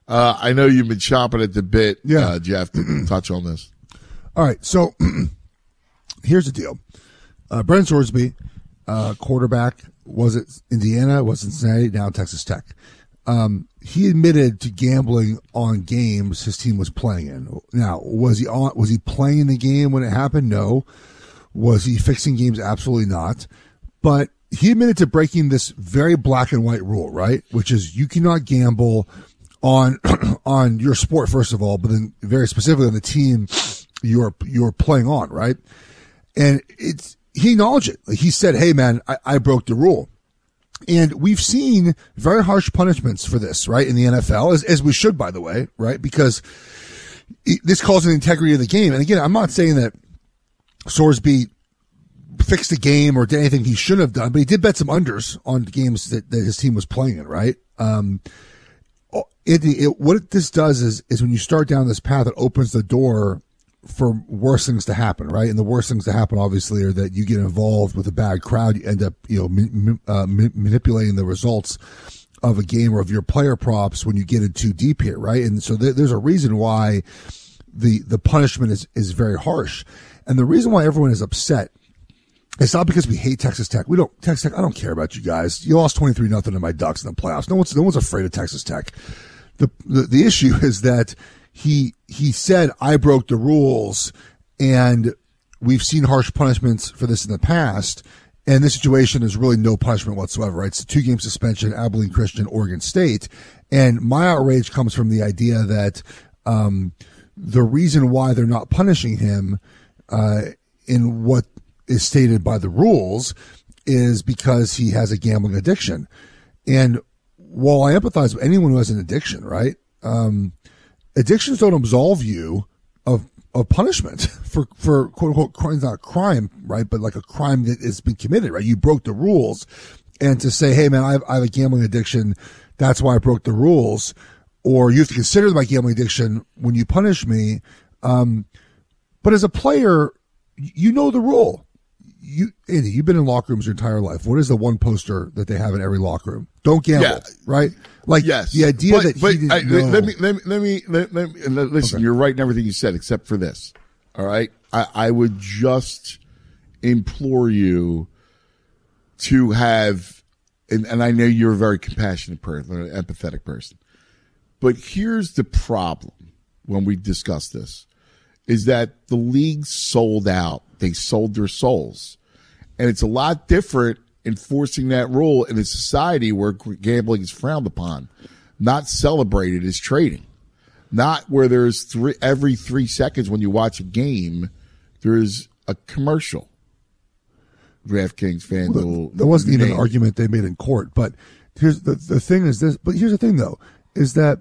I know you've been chomping at the bit, Jeff, to touch on this. All right, so here's the deal. Brennan Sorsby, quarterback, was it Indiana, was it Cincinnati, now Texas Tech. He admitted to gambling on games his team was playing in. Now, was he playing in the game when it happened? No. Was he fixing games? Absolutely not. But he admitted to breaking this very black and white rule, right? Which is you cannot gamble on on your sport, first of all, but then very specifically on the team you're playing on, right? And he acknowledged it. He said, "Hey, man, I broke the rule." And we've seen very harsh punishments for this, right, in the NFL, as we should, by the way, right, because this calls the integrity of the game. And again, I'm not saying that Sorsby fixed the game or did anything he shouldn't have done, but he did bet some unders on the games that his team was playing in, right? What this does is when you start down this path, it opens the door for worse things to happen, right? And the worst things to happen, obviously, are that you get involved with a bad crowd. You end up, manipulating the results of a game or of your player props when you get in too deep here, right? And so there's a reason why the punishment is very harsh. And the reason why everyone is upset, it's not because we hate Texas Tech. Texas Tech, I don't care about you guys. You lost 23-0 to my Ducks in the playoffs. No one's afraid of Texas Tech. The issue is that he said, I broke the rules, and we've seen harsh punishments for this in the past, and this situation is really no punishment whatsoever, right? It's a 2-game suspension, Abilene Christian, Oregon State. And my outrage comes from the idea that the reason why they're not punishing him in what is stated by the rules is because he has a gambling addiction. And while I empathize with anyone who has an addiction, right, addictions don't absolve you of punishment for quote unquote crime, not a crime, right? But like a crime that has been committed, right? You broke the rules, and to say, hey man, I have a gambling addiction, that's why I broke the rules, or you have to consider my gambling addiction when you punish me. But as a player, you know the rule. Andy, you've been in locker rooms your entire life. What is the one poster that they have in every locker room? Don't gamble, right? Like, yes. The idea that he didn't know. Let me listen. Okay. You're right in everything you said, except for this. All right, I would just implore you to have, and I know you're a very compassionate person, an empathetic person, but here's the problem when we discuss this, is that the league sold out. They sold their souls. And it's a lot different enforcing that rule in a society where gambling is frowned upon, not celebrated as trading, not where there's every 3 seconds when you watch a game, there's a commercial. DraftKings, FanDuel. There wasn't even an argument they made in court. But here's the thing is this. But here's the thing, though, is that.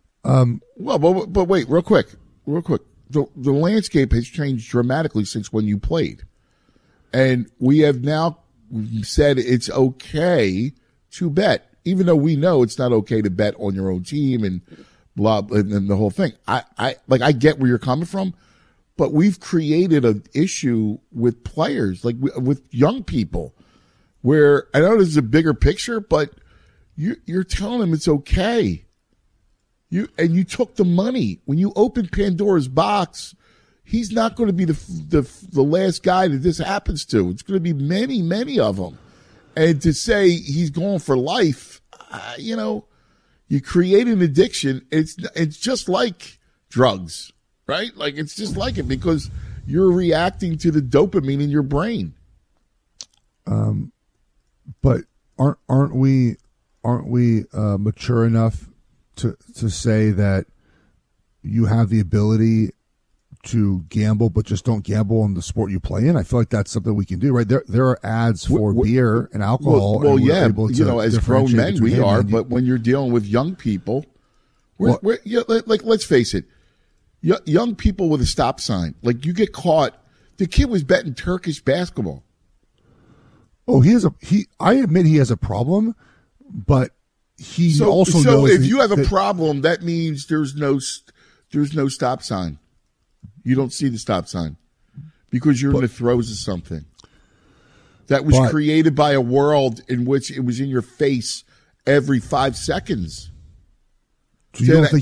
But wait, real quick. The landscape has changed dramatically since when you played. And we have now said it's okay to bet, even though we know it's not okay to bet on your own team and blah, and the whole thing. I get where you're coming from, but we've created an issue with players, like with young people, where I know this is a bigger picture, but you're telling them it's okay. You took the money. When you open Pandora's box, he's not going to be the last guy that this happens to. It's going to be many, many of them. And to say he's going for life, you create an addiction. It's just like drugs, right? Like it's just like it because you're reacting to the dopamine in your brain. But aren't we mature enough to say that you have the ability to gamble, but just don't gamble on the sport you play in? I feel like that's something we can do, right? There are ads for beer and alcohol. Well, yeah, as grown men we are, but when you're dealing with young people, let's face it, young people with a stop sign, like you get caught. The kid was betting Turkish basketball. Oh, I admit he has a problem, but he also knows. So if you have a problem, that means there's no stop sign. You don't see the stop sign because you're in the throes of something that was created by a world in which it was in your face every 5 seconds. So you don't think